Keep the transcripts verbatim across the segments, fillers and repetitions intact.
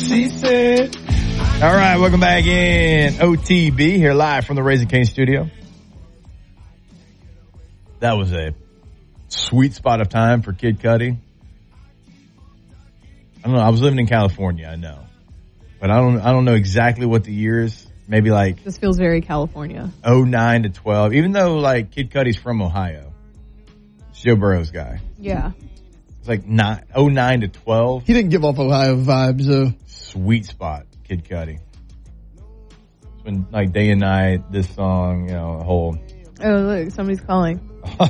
she said. All right, welcome back in O T B here live from the Raising Cane studio. That was a sweet spot of time for Kid Cudi. I don't know. I was living in California, I know, but I don't. I don't know exactly what the year is. Maybe like this feels very California. oh nine to twelve. Even though like Kid Cudi's from Ohio, it's Joe Burrow's guy. Yeah. It's like not oh nine to twelve. He didn't give off Ohio vibes though. Sweet spot, Kid Cudi. It's when like day and night, this song, you know, a whole. Oh look, somebody's calling.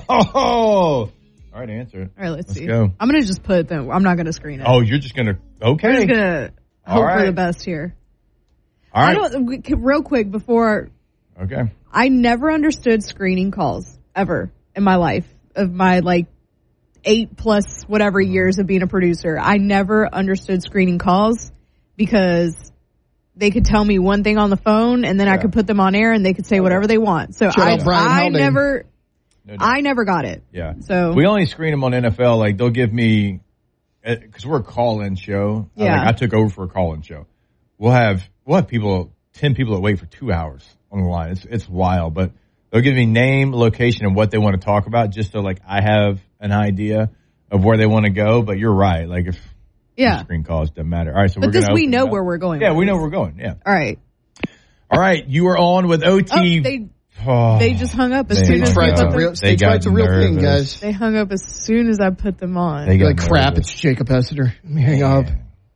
Oh. All right, answer it. All right, let's, let's see. go. I'm going to just put them. I'm not going to screen it. Oh, you're just going to, okay. I'm just going to hope right. for the best here. All right. I don't, real quick before. Okay. I never understood screening calls ever in my life of my like eight plus whatever years of being a producer. I never understood screening calls because they could tell me one thing on the phone and then yeah. I could put them on air and they could say whatever they want. So I, I never. No I never got it. Yeah. So we only screen them on N F L. Like they'll give me, because we're a call-in show. Yeah. Like, I took over for a call-in show. We'll have we'll have people, ten people that wait for two hours on the line. It's it's wild, but they'll give me name, location, and what they want to talk about, just so like I have an idea of where they want to go. But you're right. Like if yeah, screen calls doesn't matter. All right. So but we're this gonna we know up. where we're going. Yeah, with we this. know where we're going. Yeah. All right. All right. You are on with O T. Oh, they, Oh, they just hung up as they soon as right I put real, them. Stage right's a real thing, guys. They hung up as soon as I put them on. They got like crap. nervous. It's Jacob Hessiter. Let me hang up.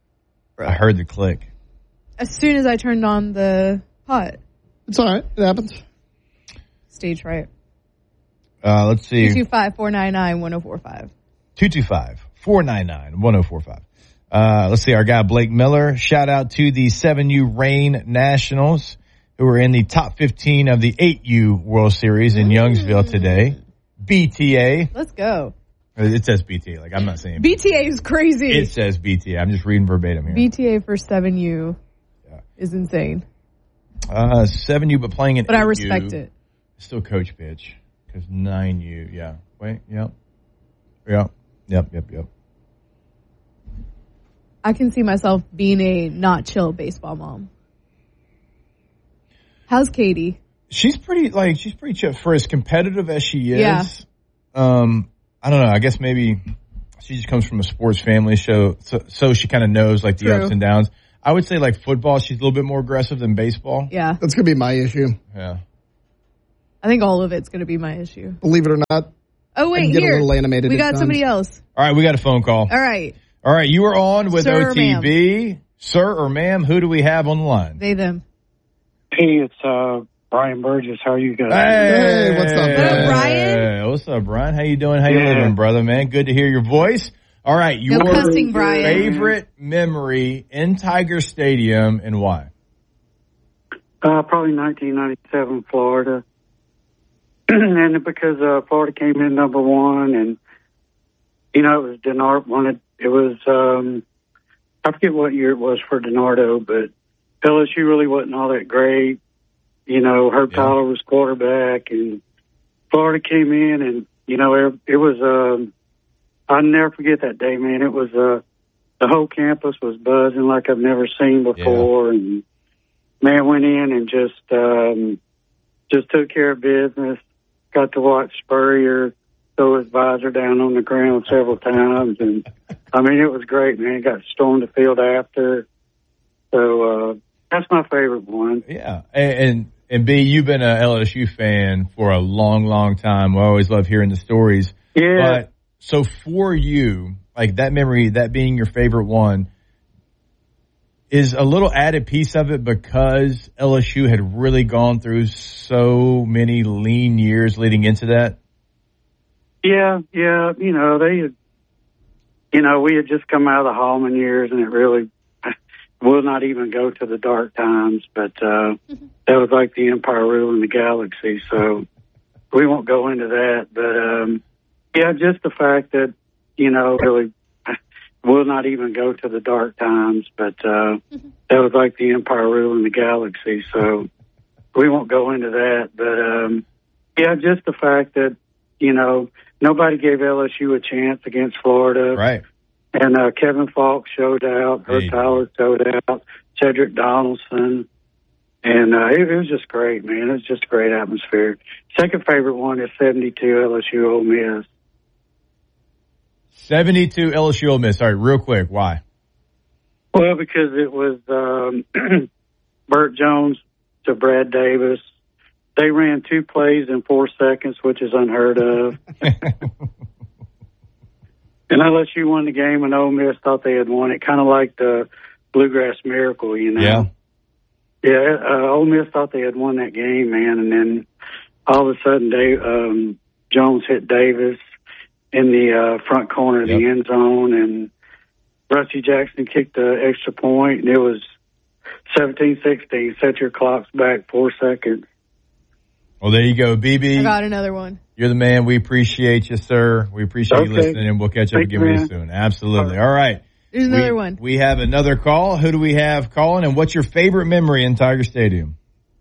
I heard the click. As soon as I turned on the pot. It's all right. It happens. Stage right. Uh, let's see. two two five, four nine nine, one oh four five. two two five, four nine nine, one oh four five. Uh, let's see. Our guy Blake Miller. Shout out to the seven U Reign Nationals, who were in the top fifteen of the eight U World Series in Youngsville today. B T A. Let's go. It says B T A. Like, I'm not saying B T A is crazy. It says B T A. I'm just reading verbatim here. B T A for seven U yeah. is insane. Uh, seven U, but playing in But eight U, I respect it. Still coach pitch. Because nine U, yeah. Wait, yep. Yep, yep, yep, yep. I can see myself being a not chill baseball mom. How's Katie? She's pretty, like, she's pretty chill. For as competitive as she is, yeah. um, I don't know. I guess maybe she just comes from a sports family, so so, so she kind of knows, like, the True. ups and downs. I would say, like, football, she's a little bit more aggressive than baseball. Yeah. That's going to be my issue. Yeah. I think all of it's going to be my issue. Believe it or not. Oh, wait, I can get here. a little animated we at got times. somebody else. All right, we got a phone call. All right. All right, you are on with Sir O T B. Or Sir or ma'am, who do we have on the line? They, them. Hey, it's uh, Brian Burgess. How are you guys? Hey, Hey, what's up, What up, Brian? What's up, Brian? How you doing? How you Yeah. living, brother, man? Good to hear your voice. All right, your No cussing, Brian. favorite memory in Tiger Stadium and why? Uh, probably nineteen ninety-seven, Florida. And because uh, Florida came in number one, and, you know, it was Denard wanted, it was, um, I forget what year it was for DiNardo, but L S U really wasn't all that great. You know, Herb Yeah. Tyler was quarterback, and Florida came in, and, you know, it, it was, um, I'll never forget that day, man. It was, uh, the whole campus was buzzing like I've never seen before, yeah. and man went in and just, um, just took care of business. Got to watch Spurrier throw his visor down on the ground several times, and I mean, it was great, man. Got stormed the field after, so uh, that's my favorite one. Yeah, and, and and B, you've been a L S U fan for a long, long time. I always love hearing the stories. Yeah. But so for you, like that memory, that being your favorite one, is a little added piece of it because L S U had really gone through so many lean years leading into that? Yeah, yeah. You know, they had, you know, we had just come out of the Hallman years, and it really will not even go to the dark times, but uh, that was like the Empire ruling the galaxy, so we won't go into that. But, um, yeah, just the fact that, you know, really will not even go to the dark times, but uh, that was like the Empire ruling the galaxy, so we won't go into that. But, um, yeah, just the fact that, you know, nobody gave L S U a chance against Florida. Right. And uh, Kevin Falk showed out. Herb Hey. Tyler showed out. Cedric Donaldson. And uh, it, it was just great, man. It was just a great atmosphere. Second favorite one is seventy-two L S U Ole Miss. seventy-two L S U Ole Miss. All right, real quick. Why? Well, because it was um, Burt Jones to Brad Davis. They ran two plays in four seconds, which is unheard of. And L S U won the game, and Ole Miss thought they had won it, kind of like the Bluegrass Miracle, you know. Yeah. Yeah, uh, Ole Miss thought they had won that game, man, and then all of a sudden, Dave, um, Jones hit Davis in the uh, front corner of Yep. the end zone, and Rusty Jackson kicked the extra point, and it was seventeen sixteen. Set your clocks back four seconds. Well, there you go, B B. I got another one. You're the man. We appreciate you, sir. We appreciate you Okay. listening, and we'll catch up Thank again you, with you man. soon. Absolutely. All right. There's another we, one. We have another call. Who do we have calling, and what's your favorite memory in Tiger Stadium?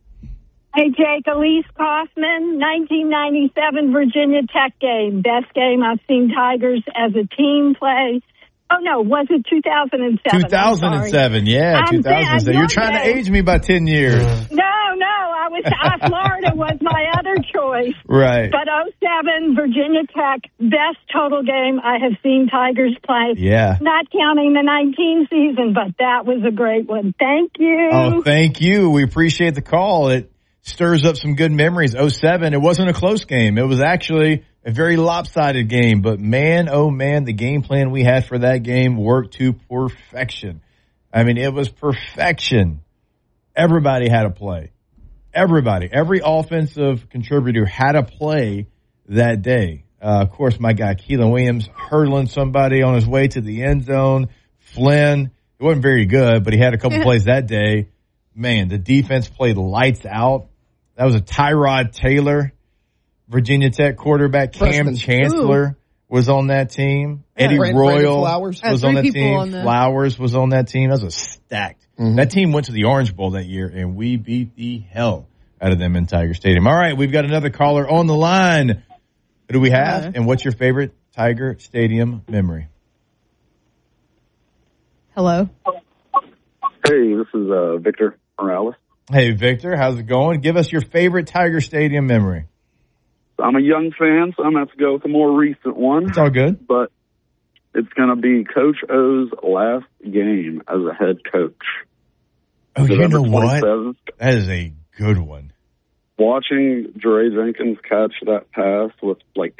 Hey, Jake, Elise Kaufman, nineteen ninety-seven Virginia Tech game. Best game I've seen Tigers as a team play. Oh, no, was it two thousand seven? two thousand seven. Yeah, I'm two thousand seven. saying, You're trying to okay. age me by ten years. No, no, I was, uh, Florida was my other choice. Right. But oh seven, Virginia Tech, best total game I have seen Tigers play. Yeah. Not counting the nineteen season, but that was a great one. Thank you. Oh, thank you. We appreciate the call. It stirs up some good memories. oh seven, it wasn't a close game. It was actually a very lopsided game. But man, oh man, the game plan we had for that game worked to perfection. I mean, it was perfection. Everybody had a play. Everybody, every offensive contributor had a play that day. Uh, of course, my guy Keelan Williams hurdling somebody on his way to the end zone. Flynn, he wasn't very good, but he had a couple plays that day. Man, the defense played lights out. That was a Tyrod Taylor, Virginia Tech quarterback. Cam Freshman. Chancellor was on that team. Eddie Brandon- Brandon Royal Flowers. was Uh, on three that people team. on the- Flowers was on that team. That was a stacked. Mhm. That team went to the Orange Bowl that year, and we beat the hell out of them in Tiger Stadium. All right, we've got another caller on the line. Who do we have, Hello. and what's your favorite Tiger Stadium memory? Hello. Hey, this is uh, Victor Morales. Hey, Victor, how's it going? Give us your favorite Tiger Stadium memory. I'm a young fan, so I'm going to have to go with a more recent one. It's all good. But it's going to be Coach O's last game as a head coach. Oh, you November know what? twenty-seventh. That is a good one. Watching Dre Jenkins catch that pass with like